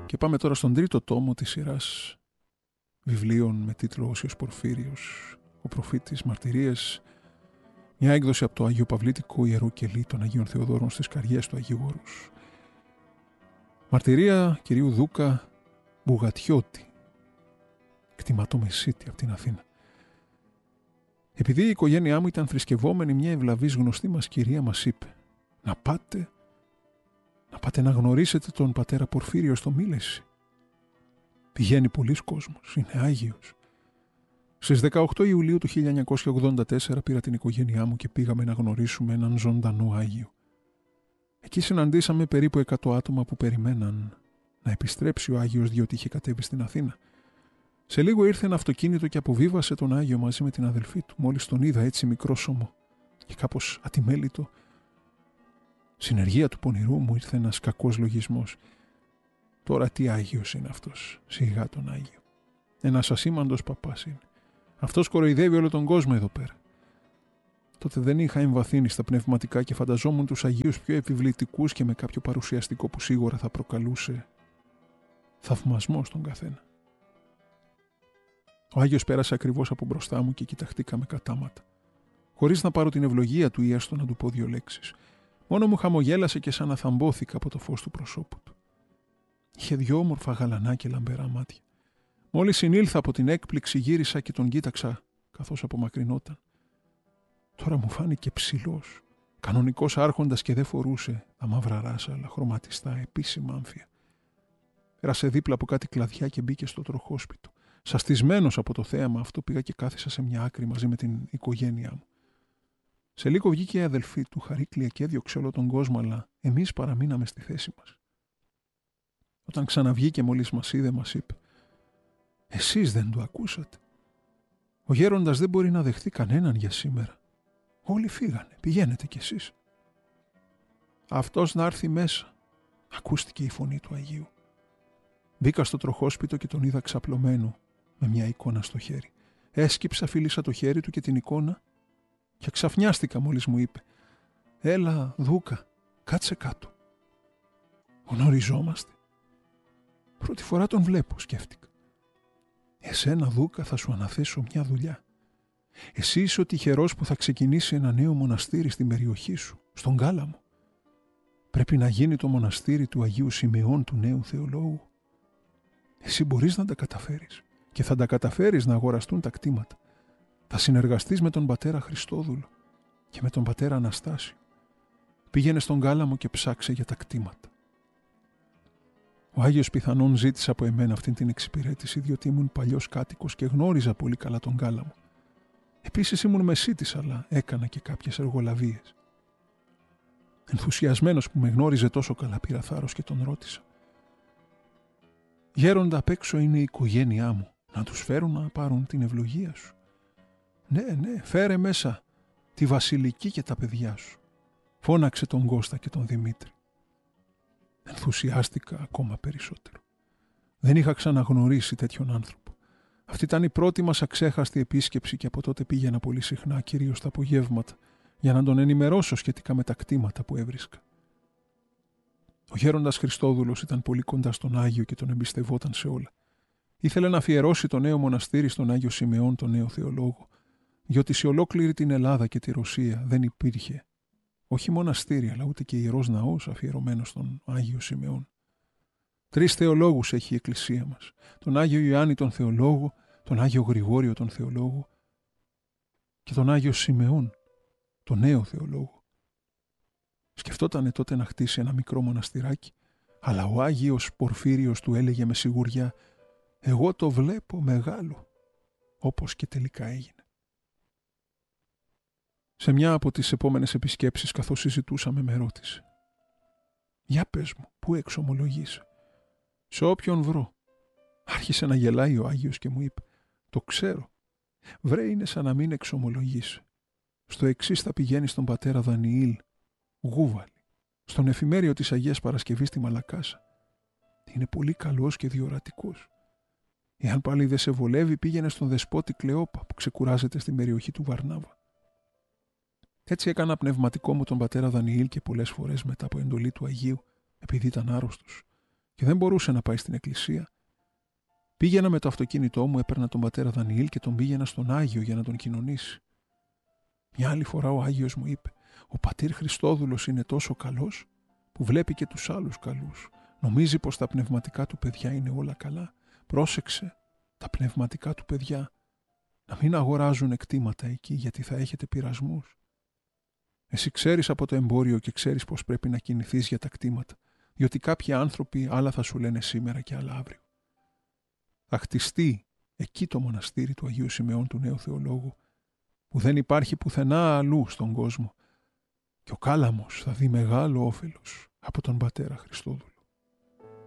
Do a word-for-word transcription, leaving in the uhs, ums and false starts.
Και πάμε τώρα στον τρίτο τόμο της σειράς βιβλίων με τίτλο «Όσιος Πορφύριος, ο προφήτης, μαρτυρίες», μια έκδοση από το Αγίο Παυλίτικο Ιερό Κελί των Αγίων Θεοδόρων στις Καριές του Αγίου Όρους. Μαρτυρία κυρίου Δούκα Μπουγατιώτη, κτηματό Μεσίτη από την Αθήνα. Επειδή η οικογένειά μου ήταν θρησκευόμενη, μια ευλαβής γνωστή μας κυρία μας είπε να πάτε, να πάτε να γνωρίσετε τον πατέρα Πορφύριο στο Μήλεση. Πηγαίνει πολλής κόσμος, είναι Άγιος. Στις δεκαοκτώ Ιουλίου του χίλια εννιακόσια ογδόντα τέσσερα πήρα την οικογένειά μου και πήγαμε να γνωρίσουμε έναν ζωντανό Άγιο. Εκεί συναντήσαμε περίπου εκατό άτομα που περιμέναν να επιστρέψει ο Άγιος, διότι είχε κατέβει στην Αθήνα. Σε λίγο ήρθε ένα αυτοκίνητο και αποβίβασε τον Άγιο μαζί με την αδελφή του. Μόλις τον είδα έτσι μικρόσωμο και κάπως ατιμέλητο, συνεργεία του πονηρού μου ήρθε ένας κακός λογισμός. Τώρα τι Άγιος είναι αυτός, σιγά τον Άγιο. Ένας ασήμαντος παπάς είναι. Αυτός κοροϊδεύει όλο τον κόσμο εδώ πέρα. Τότε δεν είχα εμβαθύνει στα πνευματικά και φανταζόμουν τους Αγίους πιο επιβλητικούς και με κάποιο παρουσιαστικό που σίγουρα θα προκαλούσε θαυμασμό στον καθένα. Ο Άγιος πέρασε ακριβώς από μπροστά μου και κοιταχτήκαμε κατάματα. Χωρίς να πάρω την ευλογία του ή έστω να του πω δύο λέξεις. Μόνο μου χαμογέλασε και σαν να θαμπόθηκα από το φως του προσώπου του. Είχε δυο όμορφα γαλανά και λαμπερά μάτια. Μόλις συνήλθα από την έκπληξη γύρισα και τον κοίταξα καθώς απομακρυνόταν. Τώρα μου φάνηκε ψηλός, κανονικός άρχοντας και δεν φορούσε τα μαύρα ράσα αλλά χρωματιστά επίσημα άμφια. Πέρασε δίπλα από κάτι κλαδιά και μπήκε στο τροχόσπιτο. Σαστισμένος από το θέαμα αυτό πήγα και κάθισα σε μια άκρη μαζί με την οικογένειά μου. Σε λίγο βγήκε η αδελφή του, χαρίκλια και έδιωξε όλο τον κόσμο, αλλά εμείς παραμείναμε στη θέση μας. Όταν ξαναβγήκε μόλις μας είδε, μας είπε «Εσείς δεν το ακούσατε. Ο γέροντας δεν μπορεί να δεχτεί κανέναν για σήμερα. Όλοι φύγανε, πηγαίνετε κι εσείς». «Αυτός να έρθει μέσα», ακούστηκε η φωνή του Αγίου. Μπήκα στο τροχόσπιτο και τον είδα ξαπλωμένο με μια εικόνα στο χέρι. Έσκυψα, φίλησα το χέρι του και την εικόνα και ξαφνιάστηκα μόλις μου είπε «Έλα, Δούκα, κάτσε κάτω». «Γνωριζόμαστε?» «Πρώτη φορά τον βλέπω», σκέφτηκα. «Εσένα, Δούκα, θα σου αναθέσω μια δουλειά. Εσύ είσαι ο τυχερός που θα ξεκινήσει ένα νέο μοναστήρι στην περιοχή σου, στον Κάλαμο. Πρέπει να γίνει το μοναστήρι του Αγίου Σιμεών, του νέου θεολόγου. Εσύ μπορείς να τα καταφέρεις και θα τα καταφέρεις να αγοραστούν τα κτήματα. Θα συνεργαστείς με τον πατέρα Χριστόδουλο και με τον πατέρα Αναστάσιο. Πήγαινε στον Κάλαμο και ψάξε για τα κτήματα». Ο Άγιος πιθανόν ζήτησε από εμένα αυτήν την εξυπηρέτηση, διότι ήμουν παλιός κάτοικος και γνώριζα πολύ καλά τον Κάλαμο. Επίσης ήμουν μεσίτης, αλλά έκανα και κάποιες εργολαβίες. Ενθουσιασμένος που με γνώριζε τόσο καλά, πήρα θάρρος και τον ρώτησα «Γέροντα, απ' έξω είναι η οικογένειά μου. Να τους φέρουν να πάρουν την ευλογία σου?» «Ναι, ναι, φέρε μέσα τη Βασιλική και τα παιδιά σου», φώναξε τον Κώστα και τον Δημήτρη. Ενθουσιάστηκα ακόμα περισσότερο. Δεν είχα ξαναγνωρίσει τέτοιον άνθρωπο. Αυτή ήταν η πρώτη μας αξέχαστη επίσκεψη και από τότε πήγαινα πολύ συχνά, κυρίως τα απογεύματα, για να τον ενημερώσω σχετικά με τα κτήματα που έβρισκα. Ο γέροντας Χριστόδουλος ήταν πολύ κοντά στον Άγιο και τον εμπιστευόταν σε όλα. Ήθελε να αφιερώσει το νέο μοναστήρι στον Άγιο Σιμεών, τον νέο θεολόγο, διότι σε ολόκληρη την Ελλάδα και τη Ρωσία δεν υπήρχε όχι μοναστήρι, αλλά ούτε και ιερός ναός αφιερωμένος στον Άγιο Σιμεών. Τρεις θεολόγους έχει η Εκκλησία μας. Τον Άγιο Ιωάννη τον Θεολόγο, τον Άγιο Γρηγόριο τον Θεολόγο και τον Άγιο Σιμεών, τον νέο Θεολόγο. Σκεφτότανε τότε να χτίσει ένα μικρό μοναστηράκι, αλλά ο Άγιος Πορφύριος του έλεγε με σιγουριά «Εγώ το βλέπω μεγάλο», όπως και τελικά έγινε. Σε μια από τις επόμενες επισκέψεις, καθώς συζητούσαμε, με ρώτησε «Για πες μου, πού εξομολογείσαι?» «Σε όποιον βρω». Άρχισε να γελάει ο Άγιος και μου είπε «Το ξέρω. Βρε, είναι σαν να μην εξομολογείσαι. Στο εξής θα πηγαίνεις στον πατέρα Δανιήλ Γούβαλη, στον εφημέριο της Αγίας Παρασκευής στη Μαλακάσα. Είναι πολύ καλός και διορατικός. Εάν πάλι δεν σε βολεύει, πήγαινε στον δεσπότη Κλεόπα που ξεκουράζεται στην περιοχή του Βαρνάβα». Έτσι έκανα πνευματικό μου τον πατέρα Δανιήλ και πολλές φορές μετά από εντολή του Αγίου, επειδή ήταν άρρωστος, και δεν μπορούσε να πάει στην εκκλησία. Πήγαινα με το αυτοκίνητό μου, έπαιρνα τον πατέρα Δανιήλ και τον πήγαινα στον Άγιο για να τον κοινωνήσει. Μια άλλη φορά ο Άγιος μου είπε: «Ο πατήρ Χριστόδουλος είναι τόσο καλός που βλέπει και τους άλλους καλούς. Νομίζει πως τα πνευματικά του παιδιά είναι όλα καλά. Πρόσεξε, τα πνευματικά του παιδιά να μην αγοράζουν εκτίματα εκεί, γιατί θα έχετε πειρασμούς. Εσύ ξέρεις από το εμπόριο και ξέρεις πως πρέπει να κινηθείς για τα κτήματα, διότι κάποιοι άνθρωποι άλλα θα σου λένε σήμερα και άλλα αύριο. Θα χτιστεί εκεί το μοναστήρι του Αγίου Σιμεών του Νέου Θεολόγου, που δεν υπάρχει πουθενά αλλού στον κόσμο, και ο Κάλαμος θα δει μεγάλο όφελος από τον πατέρα Χριστόδουλο».